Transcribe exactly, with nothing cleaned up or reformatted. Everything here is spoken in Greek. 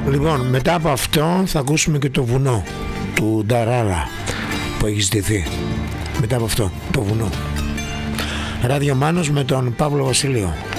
Λοιπόν, μετά από αυτό θα ακούσουμε και το βουνό του Νταράλα που έχει στηθεί. Μετά από αυτό, το βουνό. Ράδιο Μάνος με τον Παύλο Βασιλείο.